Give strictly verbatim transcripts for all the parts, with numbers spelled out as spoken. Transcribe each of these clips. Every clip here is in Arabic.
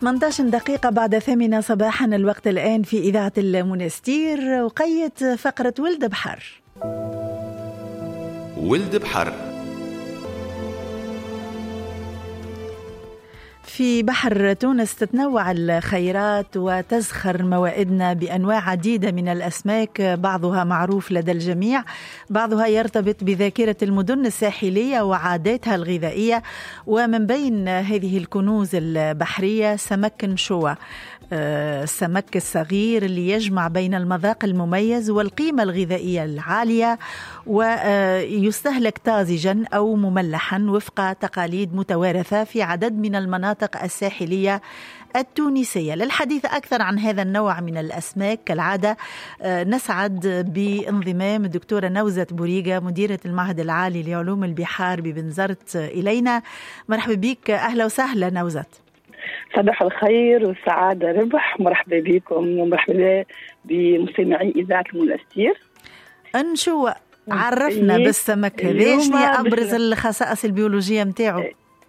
ثمانية عشر دقيقة بعد ثامنة صباحا، الوقت الآن في إذاعة المنستير، وقيت فقرة ولد بحر. ولد بحر. في بحر تونس تتنوع الخيرات وتزخر موائدنا بأنواع عديدة من الأسماك، بعضها معروف لدى الجميع، بعضها يرتبط بذاكرة المدن الساحلية وعاداتها الغذائية. ومن بين هذه الكنوز البحرية سمك نشوة، السمك الصغير اللي يجمع بين المذاق المميز والقيمة الغذائية العالية، ويستهلك طازجا أو مملحا وفق تقاليد متوارثة في عدد من المناطق الساحلية التونسية. للحديث أكثر عن هذا النوع من الأسماك كالعادة نسعد بانضمام الدكتورة نوزة بوريقة، مديرة المعهد العالي لعلوم البحار ببنزرت إلينا. مرحبا بك، أهلا وسهلا نوزة. صباح الخير والسعادة ربح، مرحبا بكم ومرحبا بمستمعي إذاعة المنستير. أنشو عرفنا بالسمك هذا، شنو أبرز الخصائص البيولوجية متاعه؟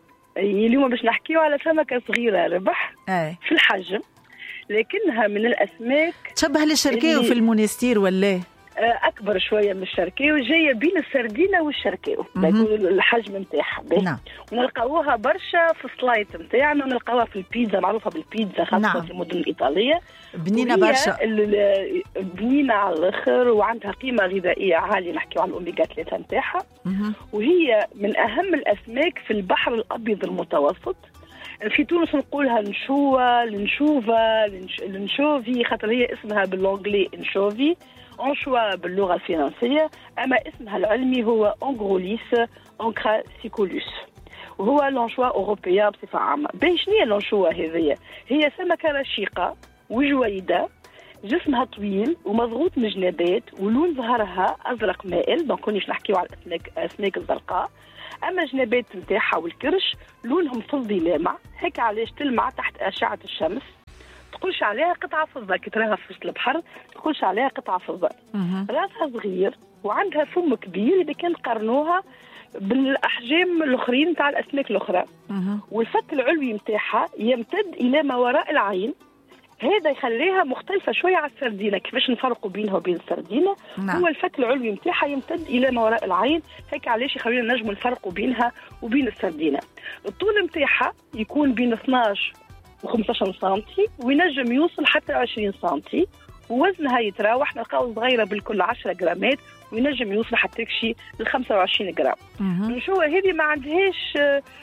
اليوم باش نحكيو على سمكة صغيرة ربح أي. في الحجم، لكنها من الأسماك تشبه للشركيو في المونستير ولا أكبر شوية من الشركيو، جاية بين السردينة والشركيو الحجم نتاعها. نعم. ونلقاوها برشا في السلايت نتاعنا، ونلقاوها في البيتزا، معروفة بالبيتزا خاصة نعم. في المدن الإيطالية بنينة برشا، بنينة على الآخر، وعندها قيمة غذائية عالية، نحكيو عن الأوميغا ثلاثة نتاعها. وهي من أهم الأسماك في البحر الأبيض المتوسط. في تونس نقولها نشوة، لنشوفة، لنشوفي، خاطر هي اسمها باللونجلي انشوفي، أنشوا باللغة الفرنسية، أما اسمها العلمي هو أنغروليس أنكراسيكولوس، وهو لانشوا أوروبيا بصفة عامة. باهي شنو هي لانشوا هذه؟ هي سمكة رشيقة وجويدة، جسمها طويل ومضغوط من جنابات، ولون ظهرها أزرق مائل، دونك كونيش نحكيو على الأسماك الأسماك الزرقاء، أما جنابات نتاعها والكرش لونهم فضي لامع، هيك علاش تلمع تحت أشعة الشمس. تقولش عليها قطعة فضة، كي تراها في وسط البحر تقولش عليها قطعة فضة. راسها صغير وعندها فم كبير إذا كان قارنوها بالأحجام الأخرين تاع الأسماك الأخرى. والفك العلوي متاعها يمتد إلى ما وراء العين، هذا يخليها مختلفة شوية على السردينة. كيفاش نفرقوا بينها وبين السردينة؟ نعم. هو الفك العلوي متاعها يمتد إلى ما وراء العين، هيك علاش يخلينا نجموا نفرقوا بينها وبين السردينة. الطول متاعها يكون بين اثناش وخمسطاش سنتي، وينجم يوصل حتى عشرين سنتي، ووزنها يتراوح، نلقاو صغيرة بالكل عشرة جرامات، وينجم يوصل حتى شي ل خمسة وعشرين جرام. النشوة هذه ما عندهاش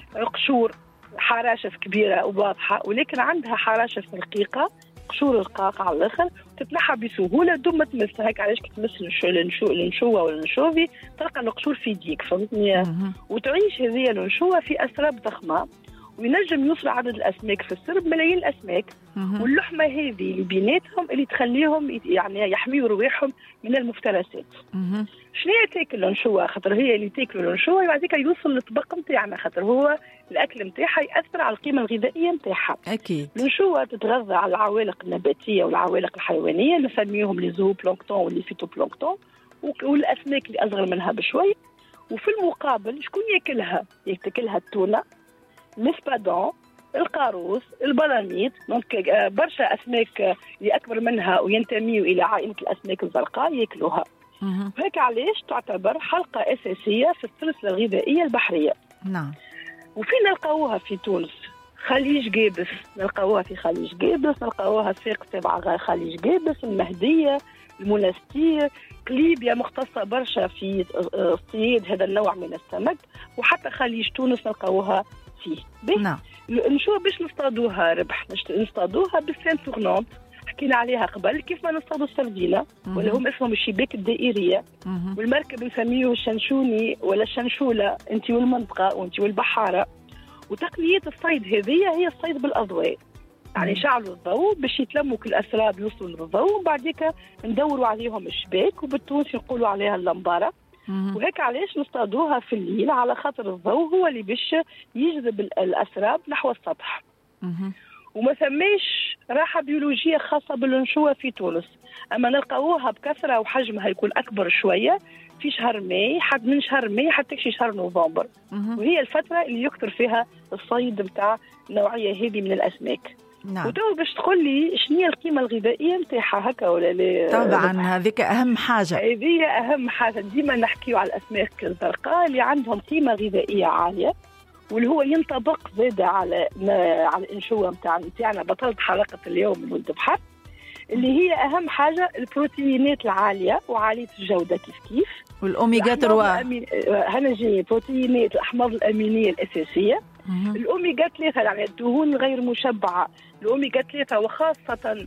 قشور حراشف كبيرة وواضحة، ولكن عندها حراشف رقيقة، قشور رقاقة على الآخر، تتنحى بسهولة دون ما تمسها. هيك علاش كي تمس النشوة ولا النشوفي تلقى القشور في يديك، فهمتني؟ وتعيش هذه النشوة في أسراب ضخمة، وينجم يوصل عدد الأسماك في السرب ملايين الأسماك. واللحمة هذه اللي بيناتهم اللي تخليهم يعني يحميوا رواحهم من المفترسات. شنو هي تاكل النشوة؟ خاطر هي اللي تاكل النشوة بعديك يوصل للطبق نتاعنا، خاطر هو الأكل نتاعها يأثر على القيمة الغذائية نتاعها. أكيد. النشوة تتغذى على العوالق النباتية والعوالق الحيوانية، نسميهم لي زو بلانكتون واللي فيتو بلانكتون، والأسماك اللي أصغر منها بشوي. وفي المقابل شكون ياكلها؟ ياكلها التونة، الاسبادون، القاروس، البلاميط، دونك برشا اسماك اللي اكبر منها وينتميوا الى عائله الاسماك الزرقاء ياكلوها. وهيك علاش تعتبر حلقه اساسيه في السلسله الغذائيه البحريه. نعم. وفين نلقاوها في تونس؟ خليج جابس، نلقاوها في خليج جابس، نلقاوها ساق تبع خليج جابس، المهديه، المنستير، ليبيا مختصة برشا في اصطياد هذا النوع من السمك، وحتى خليج تونس نلقاوها فيه. نعم. نشوف باش نصطادوها ربح، نصطادوها بالسين تورنونت، حكينا عليها قبل، كيف ما نصطادوا السردينة، ولا هم اسمهم الشباك الدائرية. والمركب نسميه الشنشوني ولا الشنشولة، انت والمنطقة وانت والبحارة. وتقنية الصيد هذه هي الصيد بالأضواء، يعني شعلوا الضوء باش يتلموا كل الأسراب يوصلوا للضوء، وبعديك ندوروا عليهم الشباك، وبالتونسي نقولوا عليها اللمبارة. وهيك علاش نصطادوها في الليل، على خاطر الضوء هو اللي باش يجذب الأسراب نحو السطح. وما ثماش راحة بيولوجية خاصة بالنشوة في تونس، أما نلقاوها بكثرة وحجمها يكون أكبر شوية في شهر ماي، حد من شهر ماي حتى في شهر نوفمبر. وهي الفترة اللي يكثر فيها الصيد بتاع النوعية هذه من الأسماك. نعم. وتو باش تقول لي شنو هي القيمه الغذائيه نتاعها هكا ولا لا؟ طبعا هذيك اهم حاجه، هذه اهم حاجه. ديما نحكيو على الاسماك الزرقاء اللي عندهم قيمه غذائيه عاليه، واللي هو ينطبق زاده على على الانشوه نتاع نتاعنا بطلت حلقه اليوم من ولد بحر، اللي هي اهم حاجه البروتينات العاليه وعاليه الجوده كيف كيف، والاوميغا ثلاثة. هنا جاي بروتينات الاحماض الامينيه الاساسيه، الاوميغا ثلاثة يعني الدهون غير مشبعه، الاوميغا ثلاثة وخاصه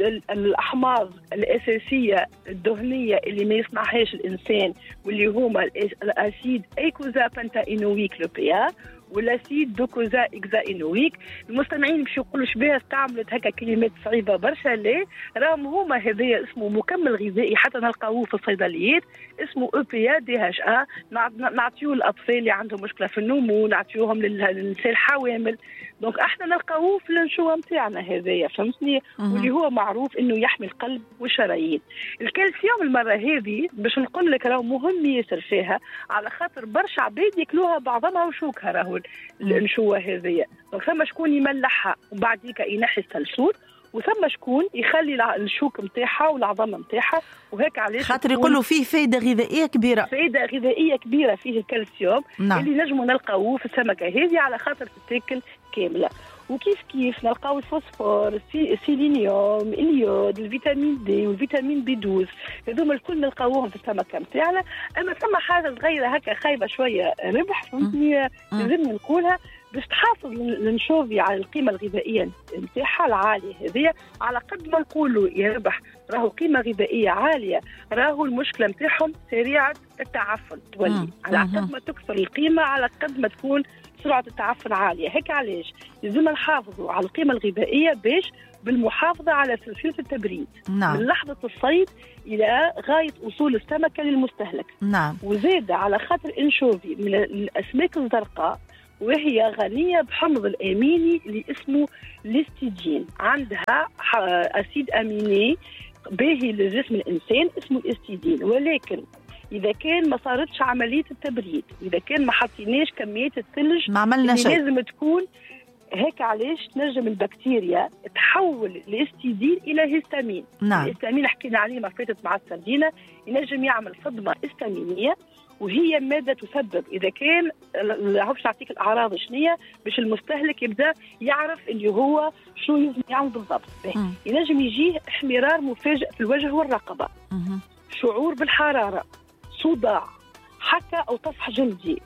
الاحماض الاساسيه الدهنيه اللي ما يصنعهاش الانسان، واللي هما الاسيد ايكوزا بنتاينويك لو بي ا والاسيد دوكوزا اكزاينويك. المستمعين باش يقولوا شبيه استعملت هكا كلمات صعيبه برشا، لا راهم هما هذايا اسمه مكمل غذائي حتى نلقاوه في الصيدليات اسمه او بي ا دي اتش ا، نعطيوه للاطفال اللي عندهم مشكله في النمو، نعطيوهم للنساء الحوامل. دونك احنا نلقاوه في الانشوه نتاعنا هذايا، فهمتني؟ واللي هو معروف انه يحمي القلب والشرايين. الكالسيوم المره هذه باش نقول لك راهو مهم ياسر فيها، على خاطر برشا عباد ياكلوها بعضها وشوكها راهو الانشوه هذيا. دونك ثم شكون يملحها وبعديك ينحي السلسول، وثم شكون يخلي الشوك نتاعها والعظام نتاعها، وهيك علاش خاطر يقولوا فيه فائده غذائيه كبيره، فائده غذائيه كبيره فيه الكالسيوم. نعم. اللي نجموا نلقاوه في السمكه هذه على خاطر تتاكل كامله. وكيف كيف نلقاو الفوسفور، السيلينيوم، اليود، الفيتامين دي والفيتامين بي اثناشر، هذوما الكل نلقاوهم في السمكه نتاعنا. اما ثم حاجه صغيره هكا خايبه شويه ربح، فهمتني؟ لازم نقولها باش تحافظ الانشوفي على القيمه الغذائيه نتاعها العاليه هذه. على قد ما نقولوا يا ربح راهو قيمه غذائيه عاليه، راهو المشكله نتاعهم سريعه التعفن تولي. على قد ما تكثر القيمه على قد ما تكون سرعه التعفن عاليه. هيك علاش لازم نحافظوا على القيمه الغذائيه باش بالمحافظه على سلسله التبريد. نعم. من لحظه الصيد الى غايه وصول السمكه للمستهلك. نعم. وزاد على خاطر انشوفي من الاسماك الزرقاء وهي غنيه بحمض الاميني اللي اسمه الاستيدين، عندها اسيد اميني باهي لجسم الانسان اسمه الاستيدين. ولكن إذا كان ما صارتش عملية التبريد، إذا كان ما حطيناش كمية الثلج ما عملنا اللي شيء، لازم تكون هيك علاش تنجم البكتيريا تحول الاستيدين إلى هيستامين. نعم. الاستامين حكينا عليه ما فاتت مع السردينة، ينجم يعمل صدمة استامينية، وهي مادة تسبب إذا كان باش نعطيك الأعراض شنية باش المستهلك يبدأ يعرف اللي هو شو لازم يعمل بالضبط. ينجم يجيه احمرار مفاجئ في الوجه والرقبة، مم. شعور بالحرارة، صداع، حكة أو طفح جلدي،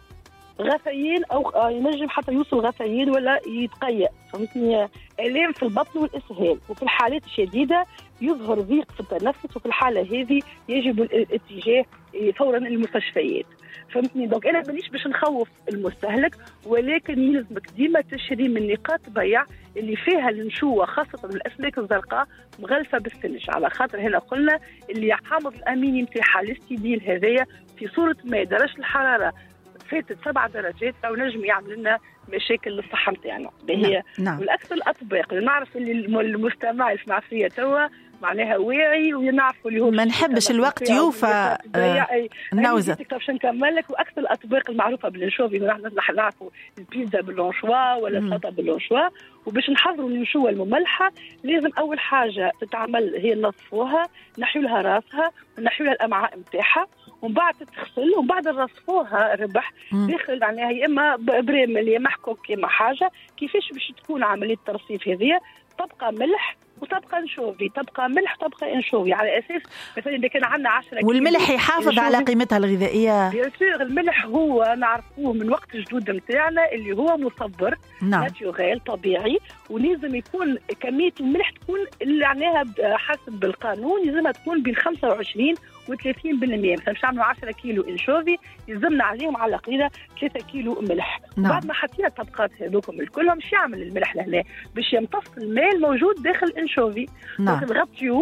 غثيان أو ينجم حتى يوصل غثيان ولا يتقيأ، فهمتني؟ آلام في البطن والإسهال. وفي الحالات الشديدة يظهر ضيق في التنفس، وفي الحالة هذه يجب الاتجاه فورا للمستشفيات، فهمتني؟ دونك أنا مانيش باش نخوف المستهلك، ولكن يلزمك ديما تشري من نقاط بيع اللي فيها النشوة خاصة الأسماك الزرقاء مغلفة بالثلج، على خاطر هنا قلنا اللي حامض الأميني نتاعها الاستيدين هذايا في صورة ما درجة الحرارة فاتت سبع درجات أو نجم يعمل لنا مشاكل للصحة نتاعنا. هي نعم. والأكثر الأطباق اللي نعرف اللي المستمع يسمع فيا توا معناها واعي ونعرفوا اللي هو ما نحبش الوقت يوفى نوزة باش نكمل لك. واكثر الاطباق المعروفه بالانشوفي نحن نعرفوا البيتزا باللونشوا ولا السلطه باللونشوا. وباش نحضروا النشوه المملحه لازم اول حاجه تتعمل هي نصفوها، نحيوا لها راسها ونحيوا لها الامعاء نتاعها، ومن بعد تغسل، ومن بعد نرصفوها ربح داخل معناها يا اما بريمل يا محكوك يا اما حاجه. كيفاش باش تكون عمليه الترصيف هذه؟ تبقى ملح وتبقى انشوفي، تبقى ملح تبقى انشوفي، على اساس مثلا اذا كان عندنا عشرة والملح يحافظ على قيمتها الغذائيه. بيان سور الملح هو نعرفوه من وقت الجدود نتاعنا اللي هو مصبر ناتشورال طبيعي، ولازم يكون كميه الملح تكون اللي معناها حسب القانون لازمها تكون بين خمسة وعشرين وثلاثين بالمئة. مثلا باش نعملوا عشرة كيلو انشوفي يلزمنا عليهم على القليله ثلاثة كيلو ملح. نعم. بعد ما حطينا الطبقات هذوكم الكل مش يعمل الملح لهنا باش يمتص الماء الموجود داخل الانشوفي. نعم. نغطيوه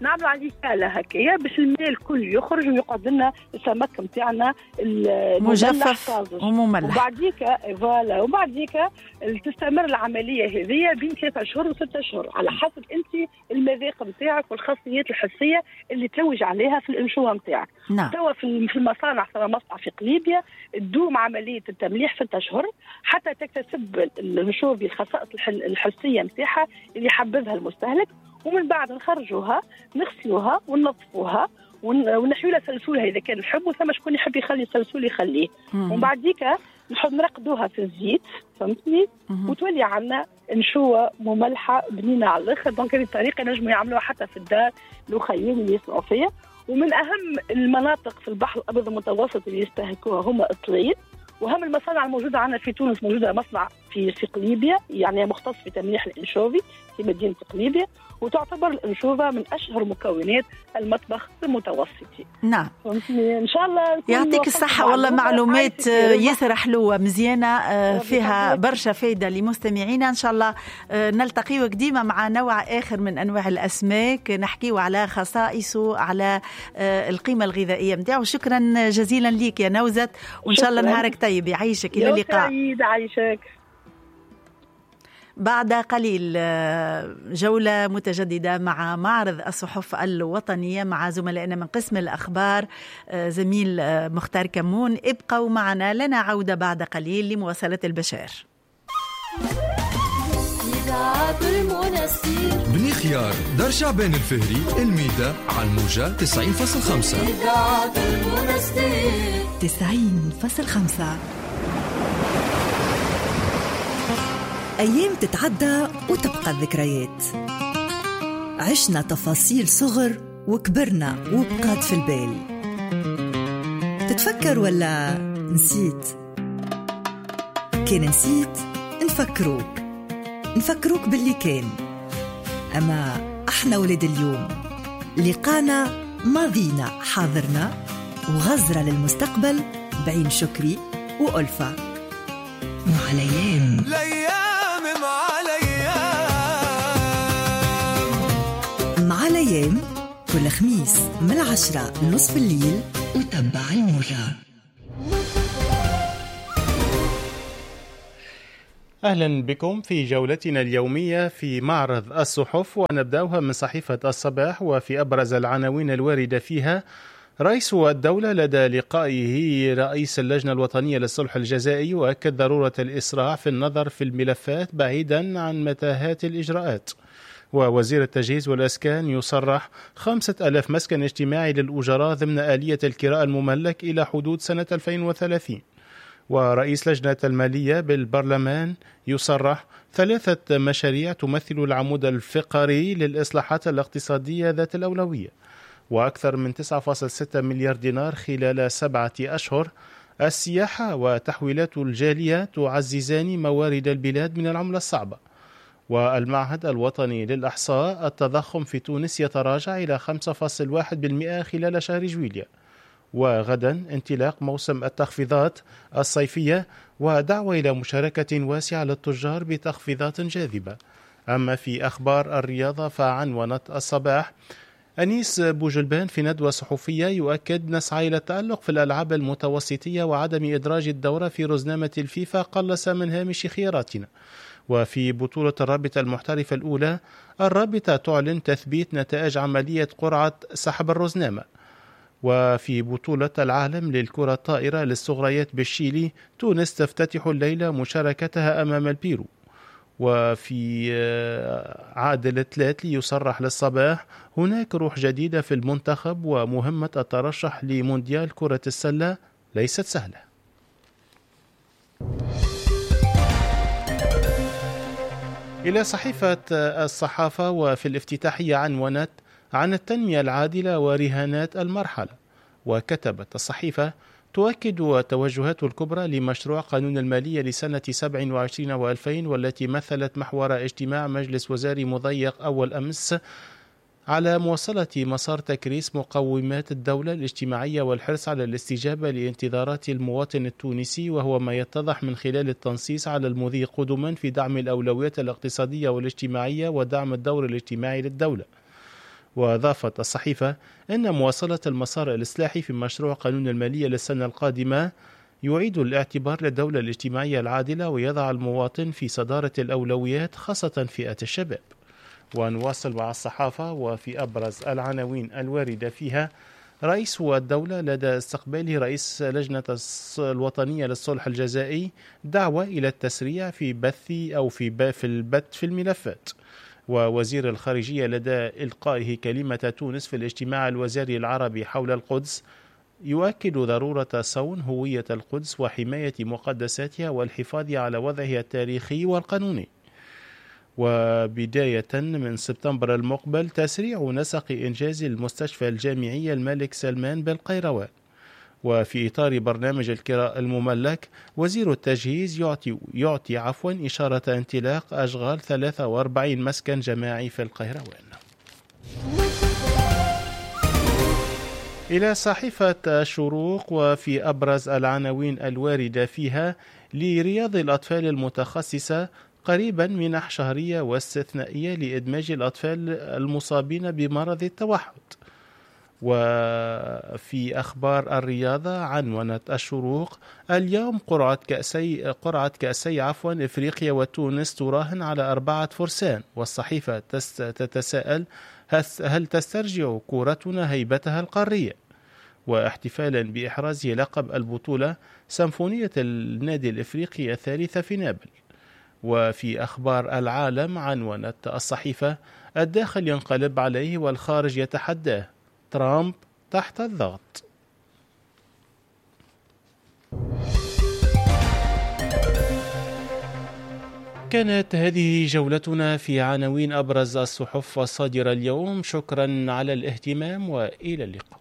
نعملوا عليه حاله هكايا باش الماء الكل يخرج ويقعد لنا السمك نتاعنا مجفف ومملح. وبعديك فوالا وبعديك تستمر العمليه هذه بين ثلاثة اشهر وستة اشهر على حسب انت المذاق نتاعك والخاصيات الحسيه اللي توج عليها في الانشوه نتاعك. نعم. توا في المصانع في مصنع في قليبيه تدوم عمليه التمليح ستة اشهر حتى تكتسب الانشوه بالخصائص الحسيه نتاعها اللي يحبذها المستهلك، ومن بعد نخرجوها نغسلوها وننظفوها ونحيو لها سلسولها اذا كان نحب، وثم شكون يحب يخلي السلسول يخليه، ومن بعد ديك نحط نرقدوها في الزيت فهمتني، وتولي عندنا انشوه مملحه بنينه على الاخر. دونك هذه الطريقه نجموا يعملوها حتى في الدار الاخيين اللي يسمعوا فيها. ومن اهم المناطق في البحر الابيض المتوسط اللي يستهلكوها هما اطليد، واهم المصانع الموجوده عندنا في تونس موجوده مصنع في في قليبيه يعني مختص في تمليح الانشوفي في مدينه قليبيه، وتعتبر الانشوفه من اشهر مكونات المطبخ المتوسطي. نعم ان شاء الله يعطيك الصحه والله، معلومات ياسر حلوه مزيانه فيها برشا فايده لمستمعينا. ان شاء الله نلتقيوك ديما مع نوع اخر من انواع الاسماك نحكيو على خصائصه على القيمه الغذائيه نتاعو. شكرا جزيلا ليك يا نوزت، وان شاء الله نهارك طيب، يعيشك، الى اللقاء. سعيد عايشك. بعد قليل جولة متجددة مع معرض الصحف الوطنية مع زملائنا من قسم الأخبار زميل مختار كمون. ابقوا معنا، لنا عودة بعد قليل لمواصلة البشار. بني خيار دار شعبان الفهري الميدة على الموجة تسعين فاصل خمسة. تسعين فاصل خمسة. أيام تتعدى وتبقى الذكريات، عشنا تفاصيل صغر وكبرنا وبقات في البال. تتفكر ولا نسيت؟ كان نسيت نفكروك نفكروك باللي كان. أما احنا ولد اليوم لقانا ماضينا حاضرنا وغزرة للمستقبل بعين شكري وألفة. مع الأيام مع الأيام كل خميس من العشرة لنصف الليل وتبع الموجة. أهلا بكم في جولتنا اليومية في معرض الصحف، ونبدأها من صحيفة الصباح وفي أبرز العناوين الواردة فيها: رئيس الدولة لدى لقائه رئيس اللجنة الوطنية للصلح الجزائي يؤكد ضرورة الإسراع في النظر في الملفات بعيدا عن متاهات الإجراءات. ووزير التجهيز والأسكان يصرح خمسة ألاف مسكن اجتماعي للأجراء ضمن آلية الكراء المملك إلى حدود سنة ألفين وثلاثين. ورئيس لجنة المالية بالبرلمان يصرح ثلاثة مشاريع تمثل العمود الفقري للإصلاحات الاقتصادية ذات الأولوية، وأكثر من تسعة فاصلة ستة مليار دينار خلال سبعة أشهر. السياحة وتحويلات الجالية تعززان موارد البلاد من العملة الصعبة. والمعهد الوطني للإحصاء: التضخم في تونس يتراجع إلى خمسة فاصلة واحد بالمئة خلال شهر جويلية. وغدا انطلاق موسم التخفيضات الصيفية ودعوة إلى مشاركة واسعة للتجار بتخفيضات جاذبة. أما في أخبار الرياضة فعنونت الصباح: أنيس بوجلبان في ندوة صحفية يؤكد نسعى إلى التألق في الألعاب المتوسطية وعدم إدراج الدورة في رزنامة الفيفا قلص من هامش خياراتنا. وفي بطولة الرابطة المحترفة الأولى، الرابطة تعلن تثبيت نتائج عملية قرعة سحب الرزنامة. وفي بطولة العالم للكرة الطائرة للصغريات بالشيلي، تونس تفتتح الليلة مشاركتها أمام البيرو. وفي عادل الثلاثي يصرح للصباح: هناك روح جديدة في المنتخب ومهمة الترشح لمونديال كرة السلة ليست سهلة. إلى صحيفة الصحافة، وفي الافتتاحية عنونت عن التنمية العادلة ورهانات المرحلة. وكتبت الصحيفة: تؤكد التوجهات الكبرى لمشروع قانون المالية لسنة سبع وعشرين وألفين، والتي مثلت محور اجتماع مجلس وزاري مضيق أول أمس على مواصلة مسار تكريس مقومات الدولة الاجتماعية والحرص على الاستجابة لانتظارات المواطن التونسي، وهو ما يتضح من خلال التنصيص على المضي قدما في دعم الأولويات الاقتصادية والاجتماعية ودعم الدور الاجتماعي للدولة. وأضافت الصحيفة أن مواصلة المسار الإصلاحي في مشروع قانون المالية للسنة القادمة يعيد الاعتبار للدولة الاجتماعية العادلة ويضع المواطن في صدارة الأولويات خاصة فئة الشباب. ونواصل مع الصحافة وفي أبرز العناوين الواردة فيها: رئيس الدولة لدى استقباله رئيس لجنة الوطنية للصلح الجزائي دعوة إلى التسريع في بث أو في في البث في الملفات. ووزير الخارجية لدى إلقائه كلمة تونس في الاجتماع الوزاري العربي حول القدس يؤكد ضرورة صون هوية القدس وحماية مقدساتها والحفاظ على وضعها التاريخي والقانوني. وبداية من سبتمبر المقبل تسريع نسق إنجاز المستشفى الجامعي الملك سلمان بالقيروان. وفي إطار برنامج الكراء المملك وزير التجهيز يعطي, يعطي عفوا إشارة انطلاق أشغال ثلاثة وأربعين مسكن جماعي في القيروان. إلى صحيفة الشروق وفي أبرز العناوين الواردة فيها: لرياض الأطفال المتخصصة قريبا منح شهرية واستثنائية لإدماج الأطفال المصابين بمرض التوحد. وفي أخبار الرياضة عنونت الشروق: اليوم قرعة كأسي قرعة كأسي عفوا إفريقيا وتونس تراهن على أربعة فرسان. والصحيفة تتساءل: هل تسترجع كورتنا هيبتها القارية؟ واحتفالا بإحرازه لقب البطولة سيمفونية النادي الإفريقي الثالثة في نابل. وفي أخبار العالم عنونت الصحيفة: الداخل ينقلب عليه والخارج يتحداه، ترامب تحت الضغط. كانت هذه جولتنا في عناوين أبرز الصحف الصادرة اليوم. شكرا على الاهتمام وإلى اللقاء.